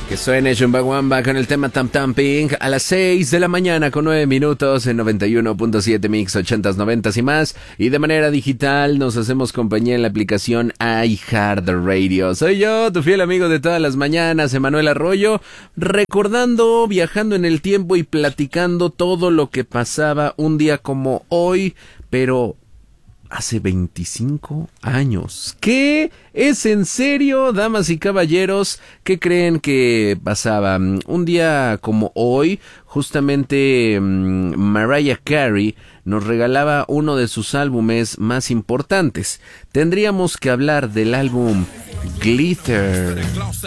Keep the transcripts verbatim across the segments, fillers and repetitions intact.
Que suene Chumbawamba con el tema Tam Tam Pink a las seis de la mañana con nueve minutos en noventa y uno punto siete Mix ochentas, noventas y más. Y de manera digital nos hacemos compañía en la aplicación iHeartRadio. Soy yo, tu fiel amigo de todas las mañanas, Emanuel Arroyo, recordando, viajando en el tiempo y platicando todo lo que pasaba un día como hoy, pero hace veinticinco años. ¿Qué? ¿Es en serio, damas y caballeros? ¿Qué creen que pasaba? Un día como hoy, justamente um, Mariah Carey nos regalaba uno de sus álbumes más importantes. Tendríamos que hablar del álbum Glitter.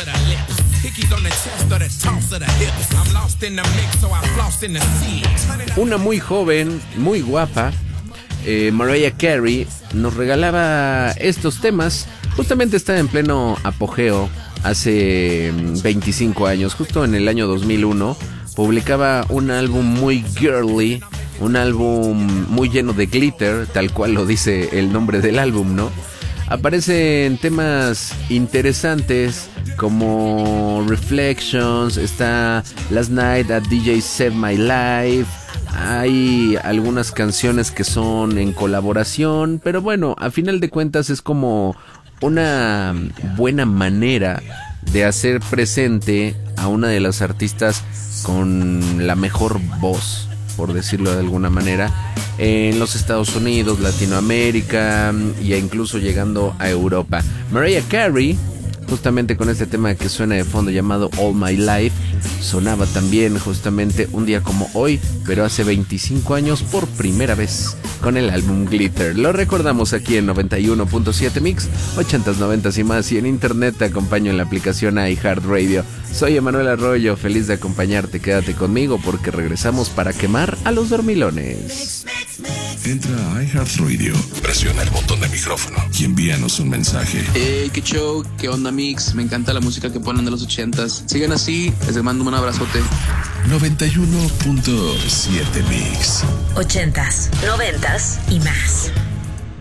Una muy joven, muy guapa, Eh, Mariah Carey nos regalaba estos temas. Justamente está en pleno apogeo. Hace veinticinco años, justo en el año dos mil uno, publicaba un álbum muy girly, un álbum muy lleno de glitter, tal cual lo dice el nombre del álbum, ¿no? Aparecen temas interesantes como Reflections, está Last Night at D J Save My Life. Hay algunas canciones que son en colaboración, pero bueno, a final de cuentas es como una buena manera de hacer presente a una de las artistas con la mejor voz, por decirlo de alguna manera, en los Estados Unidos, Latinoamérica y incluso llegando a Europa. Mariah Carey, justamente con este tema que suena de fondo llamado All My Life, sonaba también justamente un día como hoy, pero hace veinticinco años por primera vez con el álbum Glitter. Lo recordamos aquí en noventa y uno punto siete Mix, ochentas, noventas y más, y en internet te acompaño en la aplicación iHeartRadio. Soy Emanuel Arroyo, feliz de acompañarte. Quédate conmigo porque regresamos para quemar a los dormilones. Entra a iHeartRadio, presiona el botón de micrófono y envíanos un mensaje. Hey, qué show, qué onda Mix, me encanta la música que ponen de los ochentas. Sigan así, les mando un abrazote. noventa y uno punto siete Mix. Ochentas, noventas y más.